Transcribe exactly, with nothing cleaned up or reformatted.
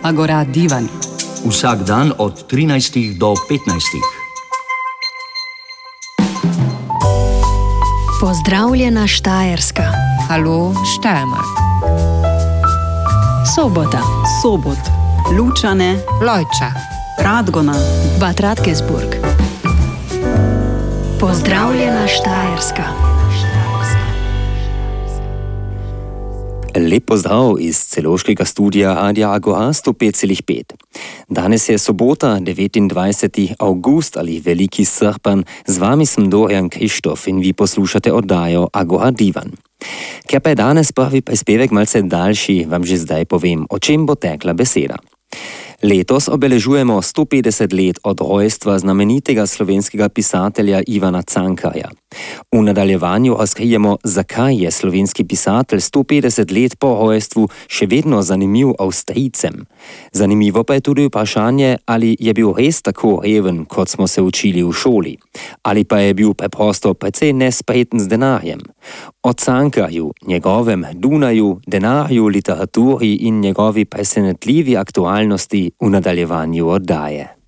Agora Divan. Vsak dan od trinajstih do petnajstih. Pozdravljena Štajerska. Halo Steiermark. Sobota. Sobot. Lučane. Lojča. Radgona. Bad Radkersburg. Pozdravljena Štajerska. Lep pozdrav iz celovškega studia Radia Agora sto pet celih pet. Danes je sobota, devetindvajseti avgust ali veliki srpan. Z vami sem Dorian Krištof in vi poslušate oddajo Agora Divan. Ker pa je danes prvi prispevek malce daljši, vam že zdaj povem, o čem bo tekla beseda. Letos obeležujemo sto petdeset let od rojstva znamenitega slovenskega pisatelja Ivana Cankarja. V nadaljevanju razkrijemo, zakaj je slovenski pisatelj sto petdeset let po rojstvu še vedno zanimiv Avstrijcem. Zanimivo pa je tudi vprašanje, ali je bil res tako reven, kot smo se učili v šoli, ali pa je bil preprosto precej nespreten z denarjem. O Cankarju, njegovem Dunaju, denarju, literaturi in njegovi presenetljivi aktualnosti v nadaljevanju oddaje.